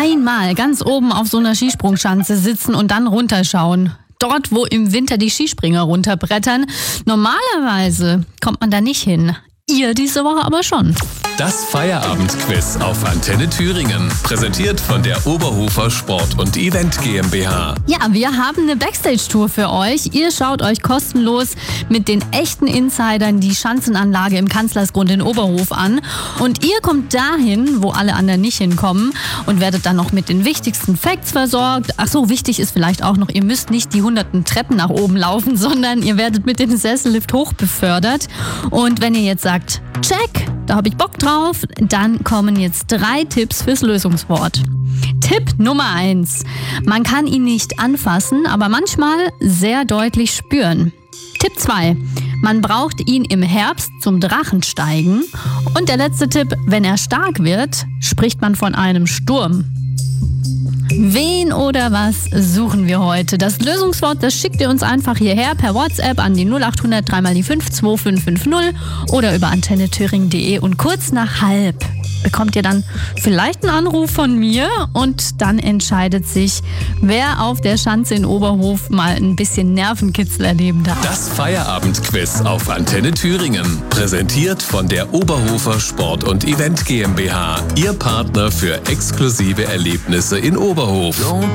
Einmal ganz oben auf so einer Skisprungschanze sitzen und dann runterschauen. Dort, wo im Winter die Skispringer runterbrettern. Normalerweise kommt man da nicht hin. Ihr diese Woche aber schon. Das Feierabendquiz auf Antenne Thüringen. Präsentiert von der Oberhofer Sport und Event GmbH. Ja, wir haben eine Backstage-Tour für euch. Ihr schaut euch kostenlos mit den echten Insidern die Schanzenanlage im Kanzlersgrund in Oberhof an. Und ihr kommt dahin, wo alle anderen nicht hinkommen und werdet dann noch mit den wichtigsten Facts versorgt. Ach so, wichtig ist vielleicht auch noch, ihr müsst nicht die hunderten Treppen nach oben laufen, sondern ihr werdet mit dem Sessellift hochbefördert. Und wenn ihr jetzt sagt, check, da habe ich Bock drauf, dann kommen jetzt 3 Tipps fürs Lösungswort. Tipp Nummer 1. Man kann ihn nicht anfassen, aber manchmal sehr deutlich spüren. Tipp 2. Man braucht ihn im Herbst zum Drachensteigen. Und der letzte Tipp, wenn er stark wird, spricht man von einem Sturm. Wen oder was suchen wir heute? Das Lösungswort, das schickt ihr uns einfach hierher per WhatsApp an die 0800 3 mal die 5 2550 oder über antennethüringen.de und kurz nach halb bekommt ihr dann vielleicht einen Anruf von mir und dann entscheidet sich, wer auf der Schanze in Oberhof mal ein bisschen Nervenkitzel erleben darf. Das Feierabendquiz auf Antenne Thüringen. Präsentiert von der Oberhofer Sport und Event GmbH. Ihr Partner für exklusive Erlebnisse in Oberhof.